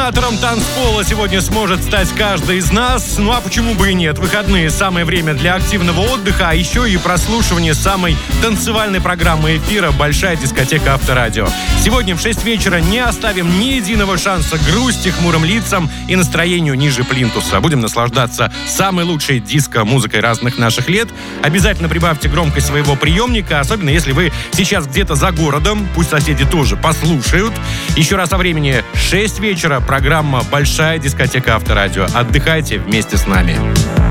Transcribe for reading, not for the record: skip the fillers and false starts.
Императором танцпола сегодня сможет стать каждый из нас. Ну а почему бы и нет? Выходные — самое время для активного отдыха, а еще и прослушивания самой танцевальной программы эфира «Большая дискотека Авторадио». Сегодня в 6 вечера не оставим ни единого шанса грусти, хмурым лицам и настроению ниже плинтуса. Будем наслаждаться самой лучшей диско-музыкой разных наших лет. Обязательно прибавьте громкость своего приемника, особенно если вы сейчас где-то за городом. Пусть соседи тоже послушают. Еще раз о времени. 6 вечера, программа «Большая дискотека Авторадио». Отдыхайте вместе с нами.